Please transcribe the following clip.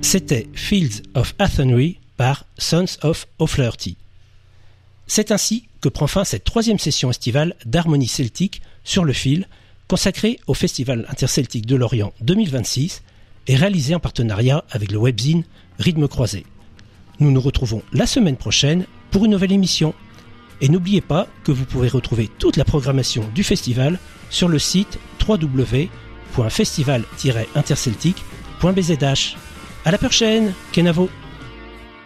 C'était Fields of Athenry par Sons of O'Flaherty. C'est ainsi que prend fin cette troisième session estivale d'harmonie celtique sur le fil, consacrée au Festival interceltique de Lorient 2026 et réalisée en partenariat avec le webzine Rythme Croisé. Nous nous retrouvons la semaine prochaine pour une nouvelle émission. Et n'oubliez pas que vous pouvez retrouver toute la programmation du festival sur le site www.festival-interceltique.bzh. À la prochaine, Kenavo!